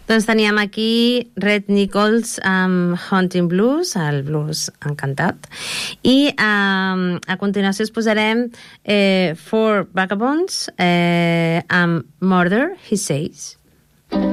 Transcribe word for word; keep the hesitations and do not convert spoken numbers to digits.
Doncs teníem aquí Red Nichols amb Hunting Blues, el blues encantat, i um, a continuació us posarem eh, Four Vagabonds eh, amb Murder, He Says.